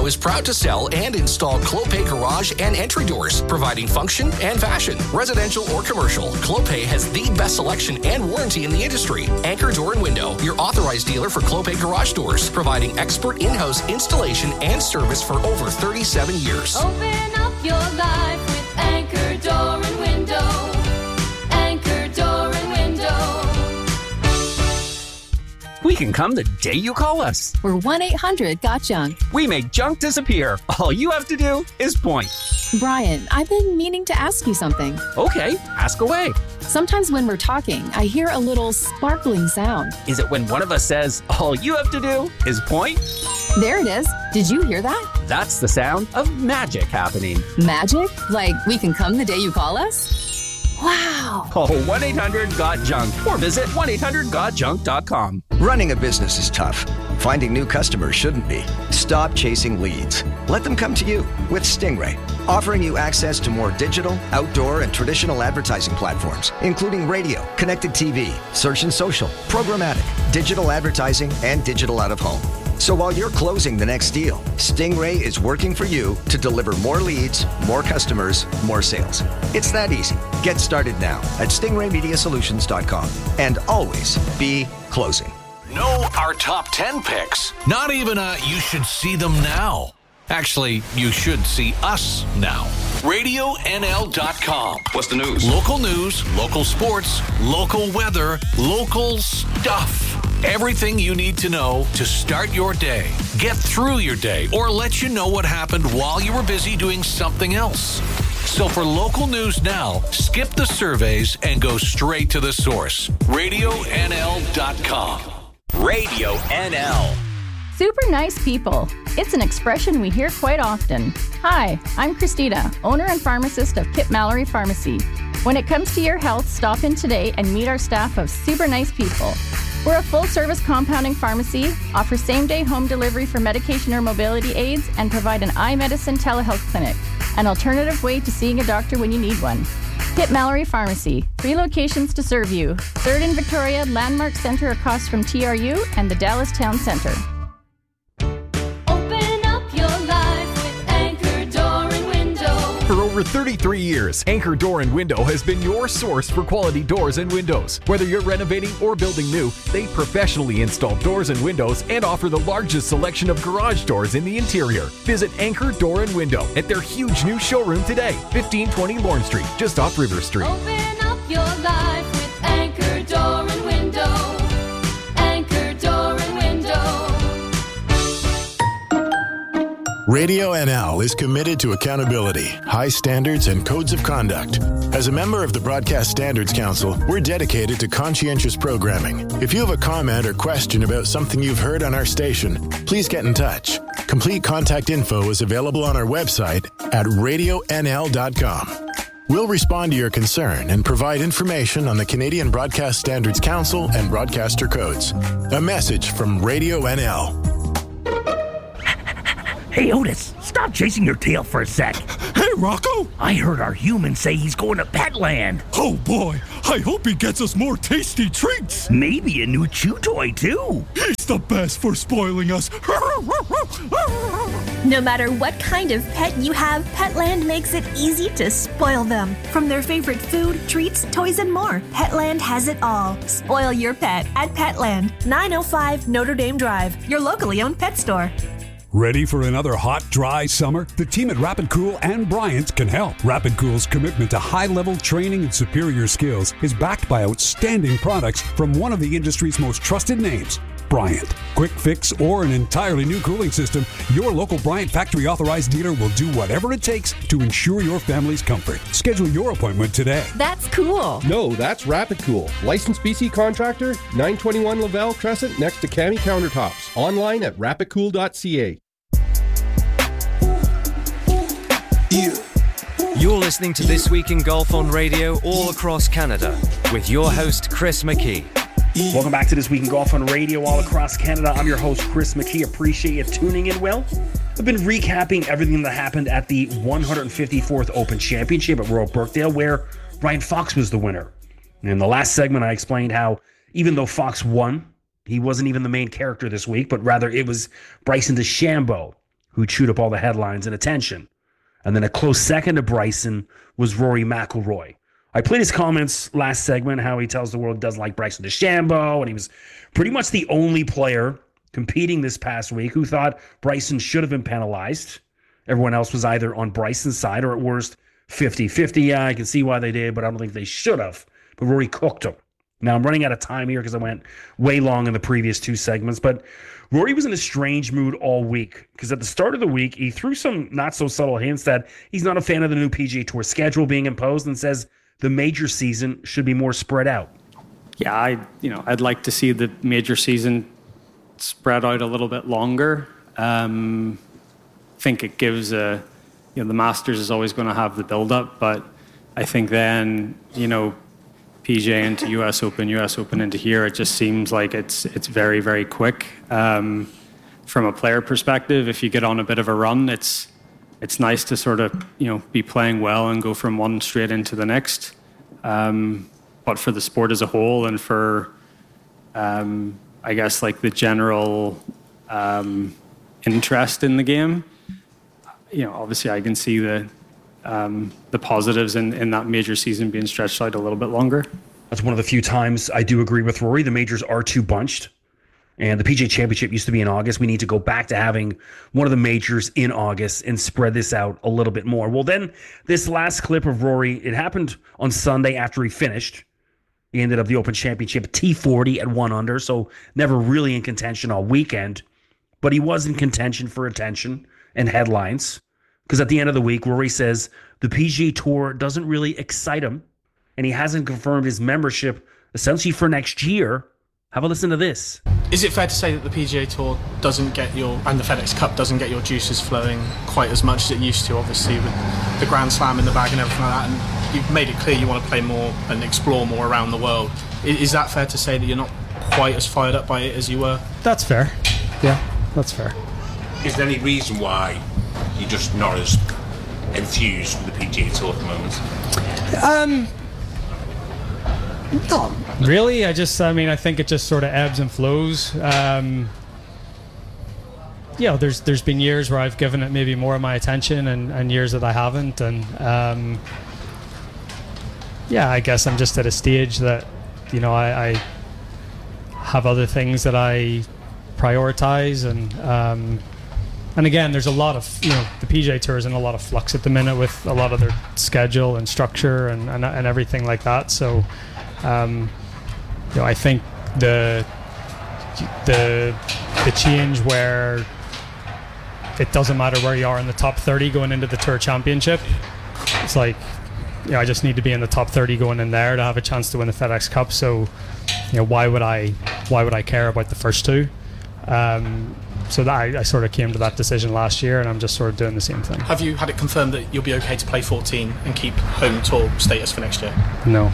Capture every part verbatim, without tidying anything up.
is proud to sell and install Clopay garage and entry doors, providing function and fashion. Residential or commercial, Clopay has the best selection and warranty in the industry. Anchor Door and Window, your authorized dealer for Clopay garage doors, providing expert in-house installation and service for over thirty-seven years. Open up your life with Anchor Door and Window. Anchor Door and Window. We can come the day you call us. We're one eight hundred got junk. We make junk disappear. All you have to do is point. Brian, I've been meaning to ask you something. Okay, ask away. Sometimes when we're talking, I hear a little sparkling sound. Is it when one of us says, all you have to do is point? There it is. Did you hear that? That's the sound of magic happening. Magic? Like we can come the day you call us? Wow. Call one eight hundred got junk or visit one eight hundred got junk dot com. Running a business is tough. Finding new customers shouldn't be. Stop chasing leads. Let them come to you with Stingray, offering you access to more digital, outdoor, and traditional advertising platforms, including radio, connected T V, search and social, programmatic, digital advertising, and digital out of home. So while you're closing the next deal, Stingray is working for you to deliver more leads, more customers, more sales. It's that easy. Get started now at stingray media solutions dot com and always be closing. Know our top ten picks. Not even a you should see them now. Actually, you should see us now. radio N L dot com. What's the news? Local news, local sports, local weather, local stuff. Everything you need to know to start your day, get through your day, or let you know what happened while you were busy doing something else. So for local news now, skip the surveys and go straight to the source. radio N L dot com. Radio N L. Super nice people. It's an expression we hear quite often. Hi, I'm Christina, owner and pharmacist of Kip Mallory Pharmacy. When it comes to your health, stop in today and meet our staff of super nice people. We're a full-service compounding pharmacy, offer same-day home delivery for medication or mobility aids, and provide an eye medicine telehealth clinic, an alternative way to seeing a doctor when you need one. Kip Mallory Pharmacy, three locations to serve you. Third in Victoria, Landmark Center across from T R U, and the Dallas Town Center. Open up your life with Anchor Door and Window. For over thirty-three years, Anchor Door and Window has been your source for quality doors and windows. Whether you're renovating or building new, they professionally install doors and windows and offer the largest selection of garage doors in the interior. Visit Anchor Door and Window at their huge new showroom today, fifteen twenty Lorne Street, just off River Street. Open up your life with Anchor Door and Window. Anchor Door and Window. Radio N L is committed to accountability, high standards, and codes of conduct. As a member of the Broadcast Standards Council, we're dedicated to conscientious programming. If you have a comment or question about something you've heard on our station, please get in touch. Complete contact info is available on our website at radio N L dot com. We'll respond to your concern and provide information on the Canadian Broadcast Standards Council and broadcaster codes. A message from Radio N L. Hey, Otis, stop chasing your tail for a sec. Hey, Rocco. I heard our human say he's going to Petland. Oh, boy. I hope he gets us more tasty treats. Maybe a new chew toy, too. He's the best for spoiling us. No matter what kind of pet you have, Petland makes it easy to spoil them. From their favorite food, treats, toys, and more, Petland has it all. Spoil your pet at Petland, nine oh five Notre Dame Drive, your locally owned pet store. Ready for another hot, dry summer? The team at Rapid Cool and Bryant can help. Rapid Cool's commitment to high-level training and superior skills is backed by outstanding products from one of the industry's most trusted names, Bryant. Quick fix or an entirely new cooling system, your local Bryant factory authorized dealer will do whatever it takes to ensure your family's comfort. Schedule your appointment today. That's cool. No, that's Rapid Cool. Licensed B C contractor, nine twenty-one Lavelle Crescent next to Cami Countertops. Online at rapid cool dot c a. You're listening to This Week in Golf on radio all across Canada with your host, Chris McKee. Welcome back to This Week in Golf on radio all across Canada. I'm your host, Chris McKee. Appreciate you tuning in, Will. I've been recapping everything that happened at the one hundred fifty-fourth Open Championship at Royal Birkdale, where Ryan Fox was the winner. And in the last segment, I explained how even though Fox won, he wasn't even the main character this week, but rather it was Bryson DeChambeau who chewed up all the headlines and attention. And then a close second to Bryson was Rory McIlroy. I played his comments last segment, how he tells the world he doesn't like Bryson DeChambeau, and he was pretty much the only player competing this past week who thought Bryson should have been penalized. Everyone else was either on Bryson's side or at worst fifty-fifty. Yeah, I can see why they did, but I don't think they should have. But Rory cooked him. Now, I'm running out of time here because I went way long in the previous two segments, but Rory was in a strange mood all week because at the start of the week, he threw some not-so-subtle hints that he's not a fan of the new P G A Tour schedule being imposed and says the major season should be more spread out. Yeah, I, you know, I'd like to see the major season spread out a little bit longer. Um, I think it gives a, you know, the Masters is always going to have the build-up, but I think then, you know, P G A into U S Open, U S Open into here, it just seems like it's it's very, very quick. Um, from a player perspective, if you get on a bit of a run, it's it's nice to sort of, you know, be playing well and go from one straight into the next. Um, but for the sport as a whole and for, um, I guess, like the general um, interest in the game, you know, obviously I can see the um, the positives in, in that major season being stretched out a little bit longer. That's one of the few times I do agree with Rory. The majors are too bunched. And the P G A Championship used to be in August. We need to go back to having one of the majors in August and spread this out a little bit more. Well, then this last clip of Rory, it happened on Sunday after he finished. He ended up the Open Championship T forty at one under, so never really in contention all weekend. But he was in contention for attention and headlines. Because at the end of the week, Rory says the P G A Tour doesn't really excite him, and he hasn't confirmed his membership essentially for next year. Have a listen to this. Is it fair to say that the P G A Tour doesn't get your, and the FedEx Cup doesn't get your juices flowing quite as much as it used to, obviously, with the Grand Slam in the bag and everything like that, and you've made it clear you want to play more and explore more around the world. Is that fair to say that you're not quite as fired up by it as you were? That's fair. Yeah, that's fair. Is there any reason why you're just not as enthused with the P G A Tour at the moment? Um... No, really. I just, I mean, I think it just sort of ebbs and flows. Um, you know, there's there's been years where I've given it maybe more of my attention, and, and years that I haven't. And um, yeah, I guess I'm just at a stage that, you know, I, I have other things that I prioritize, and um, and again, there's a lot of, you know, the P G A Tour is in a lot of flux at the minute with a lot of their schedule and structure and and, and everything like that. So. Um, you know, I think the the the change where it doesn't matter where you are in the top thirty going into the Tour Championship. It's like, you know, I just need to be in the top thirty going in there to have a chance to win the FedEx Cup. So, you know, why would I why would I care about the first two? Um, so that I, I sort of came to that decision last year, and I'm just sort of doing the same thing. Have you had it confirmed that you'll be okay to play fourteen and keep home tour status for next year? No.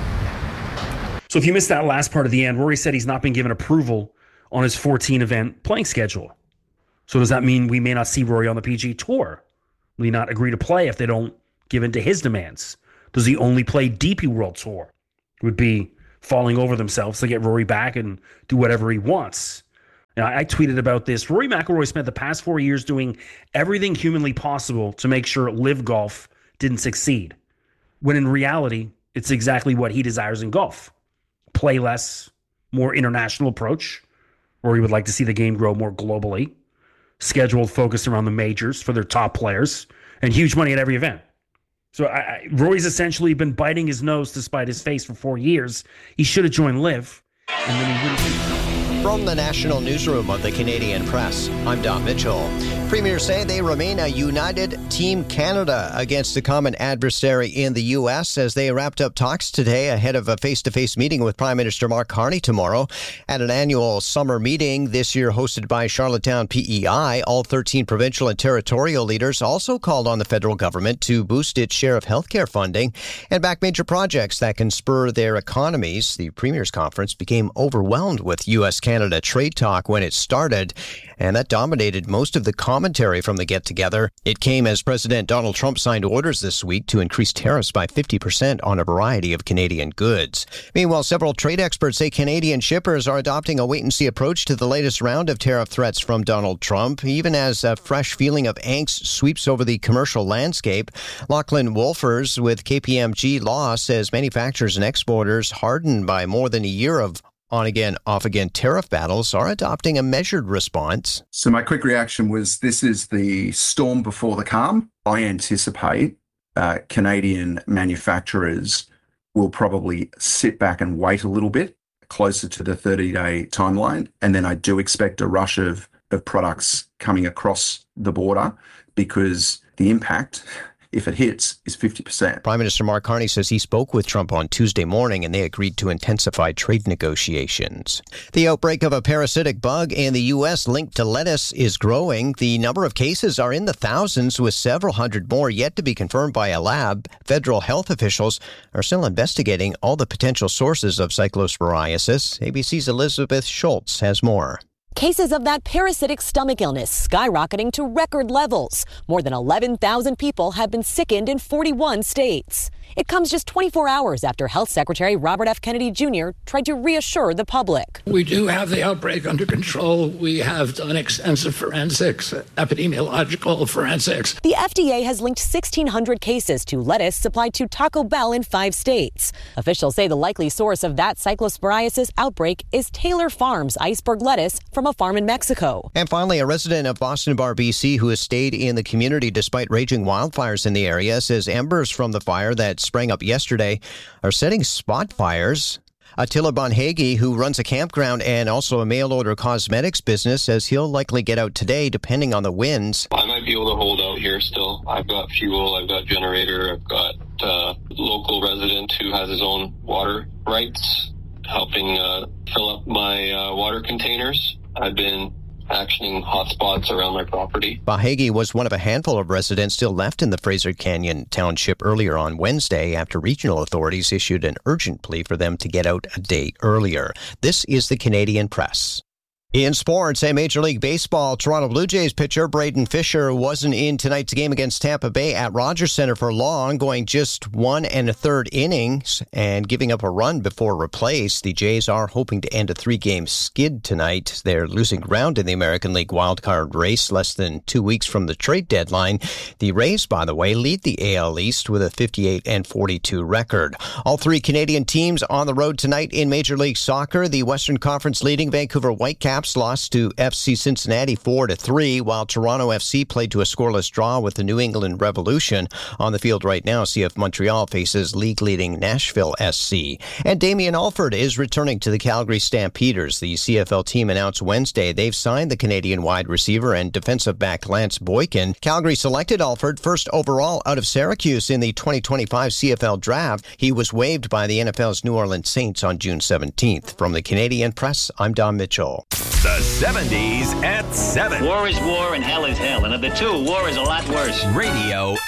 So if you missed that last part of the end, Rory said he's not been given approval on his fourteen event playing schedule. So does that mean we may not see Rory on the P G A Tour? Will he not agree to play if they don't give in to his demands? Does he only play D P World Tour? It would be falling over themselves to get Rory back and do whatever he wants. Now, I tweeted about this. Rory McIlroy spent the past four years doing everything humanly possible to make sure Live Golf didn't succeed, when in reality, it's exactly what he desires in golf. Play less, more international approach, or he would like to see the game grow more globally, scheduled focused around the majors for their top players, and huge money at every event. So I, I, Rory's essentially been biting his nose to spite his face for four years. He should have joined Live, and then he wouldn't. From the National Newsroom of the Canadian Press, I'm Don Mitchell. Premiers say they remain a united Team Canada against a common adversary in the U S as they wrapped up talks today ahead of a face-to-face meeting with Prime Minister Mark Carney tomorrow. At an annual summer meeting this year hosted by Charlottetown P E I, all thirteen provincial and territorial leaders also called on the federal government to boost its share of healthcare funding and back major projects that can spur their economies. The Premiers Conference became overwhelmed with U S candidates Canada trade talk when it started, and that dominated most of the commentary from the get-together. It came as President Donald Trump signed orders this week to increase tariffs by fifty percent on a variety of Canadian goods. Meanwhile, several trade experts say Canadian shippers are adopting a wait-and-see approach to the latest round of tariff threats from Donald Trump, even as a fresh feeling of angst sweeps over the commercial landscape. Lachlan Wolfers with K P M G Law says manufacturers and exporters, hardened by more than a year of on-again, off-again tariff battles, are adopting a measured response. So my quick reaction was, this is the storm before the calm. I anticipate uh, Canadian manufacturers will probably sit back and wait a little bit closer to the thirty-day timeline. And then I do expect a rush of, of products coming across the border, because the impact, if it hits, is fifty percent. Prime Minister Mark Carney says he spoke with Trump on Tuesday morning and they agreed to intensify trade negotiations. The outbreak of a parasitic bug in the U S linked to lettuce is growing. The number of cases are in the thousands, with several hundred more yet to be confirmed by a lab. Federal health officials are still investigating all the potential sources of cyclosporiasis. A B C's Elizabeth Schultz has more. Cases of that parasitic stomach illness skyrocketing to record levels. More than eleven thousand people have been sickened in forty-one states. It comes just twenty-four hours after Health Secretary Robert F. Kennedy Junior tried to reassure the public. We do have the outbreak under control. We have done extensive forensics, epidemiological forensics. The F D A has linked sixteen hundred cases to lettuce supplied to Taco Bell in five states. Officials say the likely source of that cyclosporiasis outbreak is Taylor Farms iceberg lettuce from a farm in Mexico. And finally, a resident of Boston Bar, B C, who has stayed in the community despite raging wildfires in the area, says embers from the fire that sprang up yesterday are setting spot fires. Attila Bonhagi, who runs a campground and also a mail-order cosmetics business, says he'll likely get out today depending on the winds. I might be able to hold out here still. I've got fuel, I've got generator, I've got a local resident who has his own water rights, helping uh, fill up my uh, water containers. I've been actioning hotspots around my property. Bahagi was one of a handful of residents still left in the Fraser Canyon Township earlier on Wednesday after regional authorities issued an urgent plea for them to get out a day earlier. This is the Canadian Press. In sports, a Major League Baseball, Toronto Blue Jays pitcher Braden Fisher wasn't in tonight's game against Tampa Bay at Rogers Center for long, going just one and a third innings and giving up a run before replaced. The Jays are hoping to end a three-game skid tonight. They're losing ground in the American League wildcard race less than two weeks from the trade deadline. The Rays, by the way, lead the A L East with a fifty-eight and forty-two record. All three Canadian teams on the road tonight in Major League Soccer. The Western Conference leading Vancouver Whitecaps lost to F C Cincinnati four to three, while Toronto F C played to a scoreless draw with the New England Revolution. On the field right now, C F Montreal faces league-leading Nashville S C. And Damian Alford is returning to the Calgary Stampeders. The C F L team announced Wednesday they've signed the Canadian wide receiver and defensive back Lance Boykin. Calgary selected Alford first overall out of Syracuse in the twenty twenty-five C F L draft. He was waived by the N F L's New Orleans Saints on June seventeenth. From the Canadian Press, I'm Don Mitchell. The seventies at seven. War is war and hell is hell. And of the two, war is a lot worse. Radio